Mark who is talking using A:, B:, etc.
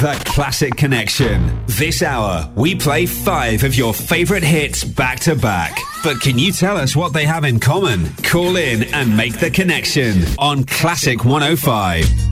A: The Classic Connection. This hour, we play 5 of your favourite hits back to back. But can you tell us what they have in common? Call in and make the connection on Classic 105.